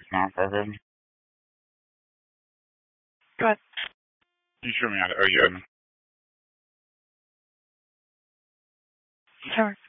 Not so good. Go You show me how to. Oh, yeah. ahead.